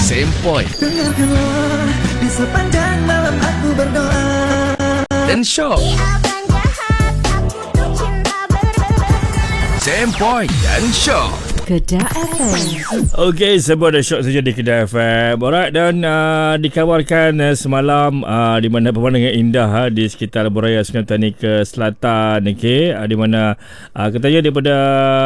Sempoi. Dengarkanlah di sepanjang malam aku berdoa. Dan Syok. Sempoi dan Syok. Kedah FM. Okey, sebuah ada Syok saja di Kedah FM. Alright, dan dikabarkan semalam di mana pemandangan indah di sekitar Lebuhraya Sungai Petani ke selatan, okey, di mana katanya daripada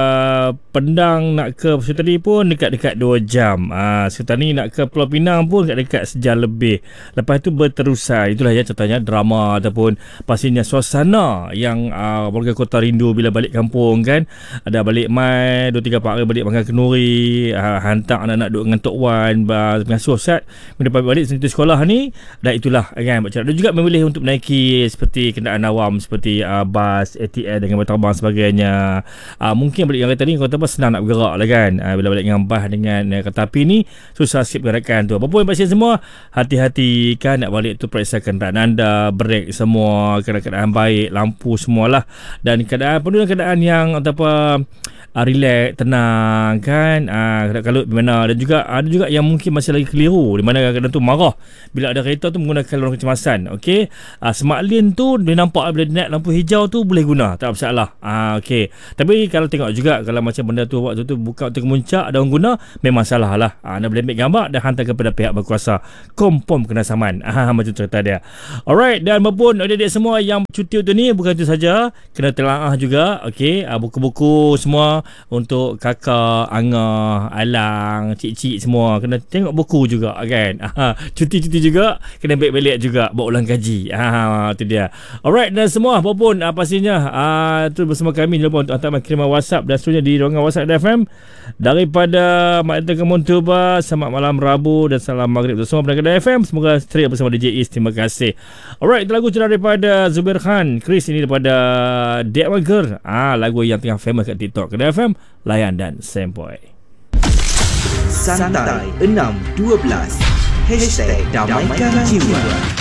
Pendang nak ke Sungai Petani pun dekat-dekat 2 jam. Sungai Petani nak ke Pulau Pinang pun dekat-dekat sejam lebih. Lepas tu berterusan. Itulah ya contohnya drama ataupun pastinya suasana yang warga kota rindu bila balik kampung kan. Ada balik mai 2-3 hari balik makan kenduri, hantar anak-anak duduk dengan Tok Wan, pengasuh Ustaz mendapat balik sendiri sekolah ni. Dan itulah kan, dan juga memilih untuk menaiki seperti kenderaan awam seperti bas, ATM dengan terbang sebagainya. Mungkin balik dengan kereta ni kata apa senang nak bergerak lah kan. Bila balik dengan bas dengan kereta api ni susah sikit pergerakan tu. Apa pun pasien semua hati-hati kan, nak balik tu periksa kenderaan anda, brek semua, keadaan baik, lampu semualah, dan keadaan penuh keadaan yang apa relax, tenang kan, kalau mana. Dan juga ada juga yang mungkin masih lagi keliru, di mana kadang-kadang tu marah bila ada kereta tu menggunakan lorong kecemasan. Okey, smart lane tu dia nampak bila dia naik lampu hijau tu boleh guna, tak ada masalah. Okey, tapi kalau tengok juga kalau macam benda tu waktu tu buka untuk kemuncak ada orang guna, memang salah lah. Anda boleh ambil gambar dan hantar kepada pihak berkuasa, confirm kena saman. Macam cerita dia. Alright, dan maupun adik-adik semua yang cuti tu ni, bukan itu saja, kena telaah juga. Okey, buku-buku semua untuk kakak, angah, alang, cik-cik semua kena tengok buku juga kan. Cuti-cuti juga kena balik-balik juga buat ulang kaji. Itu dia. Alright, dan semua apapun pastinya tu bersama kami. Jangan lupa untuk hantar kiriman WhatsApp dan seterusnya di ruangan WhatsApp FM daripada Mak Enta Kemun Tuba. Selamat malam Rabu dan salam maghrib untuk semua pendengar FM. Semoga setia bersama DJ Is. Terima kasih. Alright, itu lagu cerita daripada Zubir Khan Chris, ini daripada Dek Mager. Lagu yang tengah famous kat TikTok. Kedah FM, layan dan sempoi. Santai 612 #Damaikan Jiwa.